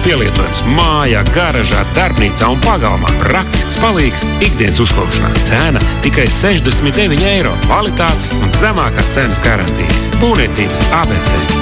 pielietojums mājā, garažā, darbnīcā un pagalmā. Praktisks palīgs ikdienas uzkopšanā. Cena tikai 69 eiro. Kvalitātes un zemākās cenas garantija. Būvniecības ABC.